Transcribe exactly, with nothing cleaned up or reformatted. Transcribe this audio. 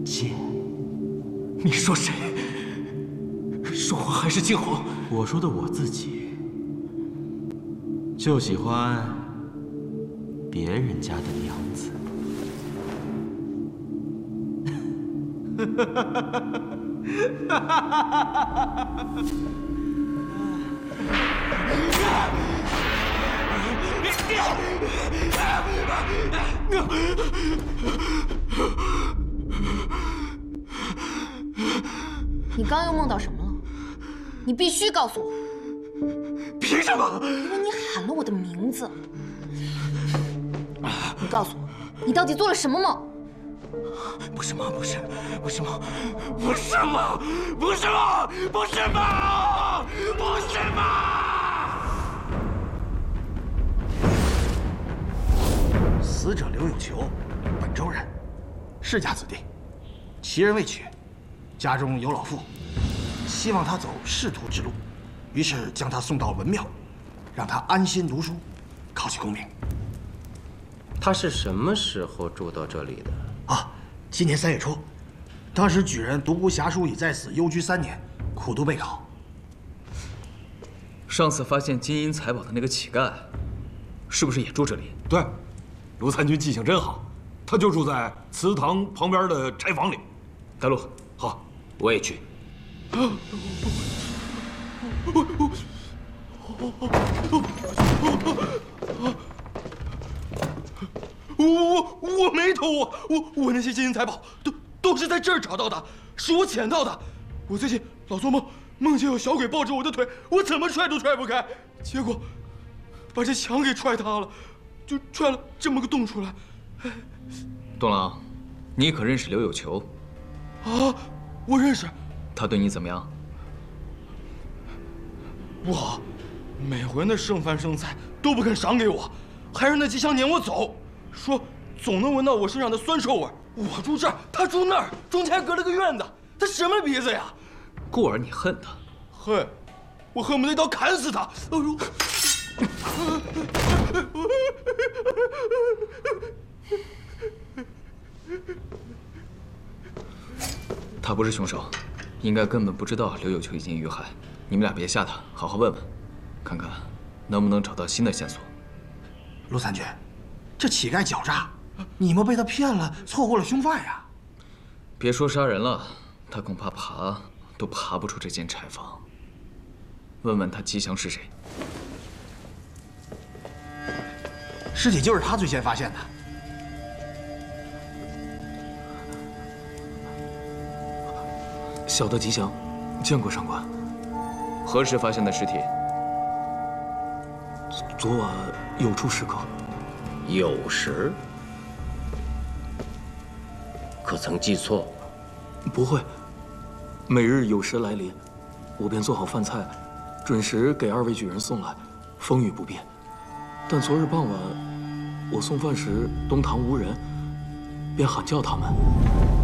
剑。 你说谁？说我还是惊鸿？ 我说的我自己，就喜欢别人家的娘子。哈哈哈哈哈！ 你刚又梦到什么了？你必须告诉我。 凭什么？ 因为你喊了我的名字。你告诉我，你到底做了什么梦？ 不是梦，不是，不是梦，不是梦，不是梦，不是梦，不是梦。 死者刘有求，本州人，世家子弟，其人未娶，家中有老父，希望他走仕途之路，于是将他送到文庙，让他安心读书，考取功名。 他是什么时候住到这里的？ 啊，今年三月初，当时举人独孤侠书已在此幽居三年，苦读备考。 上次发现金银财宝的那个乞丐，是不是也住这里？ 对，卢参军记性真好，他就住在祠堂旁边的柴房里。 带路， 好， 我也去。我我我没偷啊！我我那些金银财宝都都是在这儿找到的，是我捡到的。我最近老做梦，梦见有小鬼抱着我的腿，我怎么踹都踹不开，结果把这墙给踹塌了，就踹了这么个洞出来。东郎，你可认识刘有求？啊，我认识。他对你怎么样？不好，每回那剩饭剩菜都不肯赏给我，还让那机枪撵我走。说总能闻到我身上的酸臭味。我住这儿，他住那儿，中间还隔了个院子，他什么鼻子呀？故而你恨他？恨，我恨不得一刀砍死他。哎呦！他不是凶手，应该根本不知道刘有求已经遇害。你们俩别吓他，好好问问，看看能不能找到新的线索。 陆参军。这乞丐狡诈，你们被他骗了，错过了凶犯呀！ 别说杀人了，他恐怕爬都爬不出这间柴房。问问他吉祥是谁？ 尸体就是他最先发现的。 小的吉祥，见过上官。 何时发现的尸体？ 昨晚有处时刻。 有时？可曾记错？ 不会，每日有时来临，我便做好饭菜，准时给二位举人送来，风雨不变。但昨日傍晚，我送饭时东堂无人，便喊叫他们。